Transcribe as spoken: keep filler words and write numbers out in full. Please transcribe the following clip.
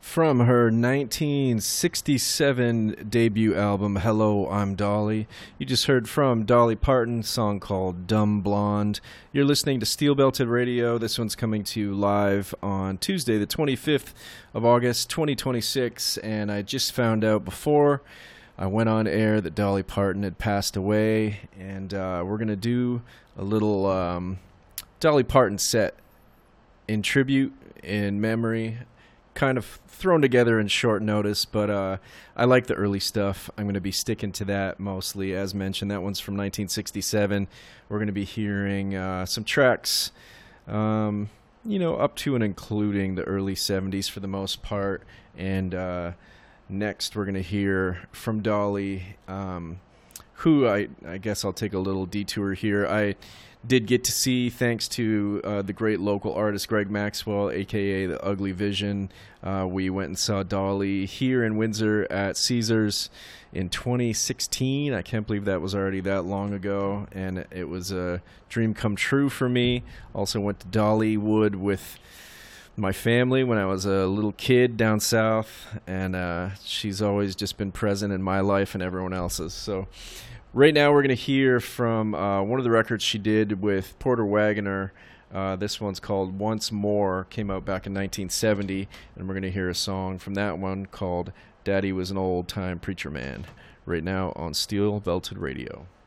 From her nineteen sixty-seven debut album, Hello, I'm Dolly. You just heard from Dolly Parton, a song called Dumb Blonde. You're listening to Steel Belted Radio. This one's coming to you live on Tuesday, the twenty-fifth of August, twenty twenty-six. And I just found out before I went on air that Dolly Parton had passed away. And uh, we're going to do a little um, Dolly Parton set in tribute, in memory, kind of thrown together in short notice, but uh, I like the early stuff. I'm going to be sticking to that mostly. As mentioned, that one's from nineteen sixty-seven. We're going to be hearing uh, some tracks, um, you know, up to and including the early seventies for the most part. And uh, next we're going to hear from Dolly, um, who I, I guess I'll take a little detour here. I did get to see, thanks to uh, the great local artist Greg Maxwell, a k a. The Ugly Vision. Uh, we went and saw Dolly here in Windsor at Caesars in twenty sixteen. I can't believe that was already that long ago, and it was a dream come true for me. Also went to Dollywood with my family when I was a little kid down south, and uh, she's always just been present in my life and everyone else's. So right now we're going to hear from uh, one of the records she did with Porter Wagoner. Uh, this one's called Once More, came out back in nineteen seventy, and we're going to hear a song from that one called Daddy Was an Old Time Preacher Man, right now on Steel Belted Radio.